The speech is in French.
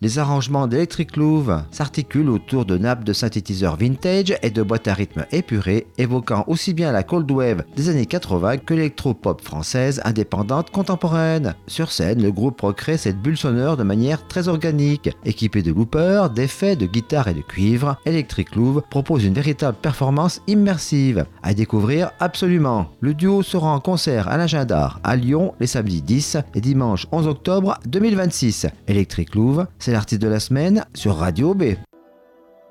les arrangements d'Electric Louvre s'articulent autour de nappes de synthétiseurs vintage et de boîtes à rythme épurées, évoquant aussi bien la cold wave des années 80 que l'électro-pop française indépendante contemporaine. Sur scène, le groupe recrée cette bulle sonore de manière très organique. Équipé de loopers, d'effets, de guitare et de cuivre, Electric Louvre propose une véritable performance immersive. À découvrir absolument. Le duo sera en concert à l'Agenda à Lyon les samedis 10 et dimanche 11 octobre 2026. Electric Louvre, c'est l'artiste de la semaine sur Radio B.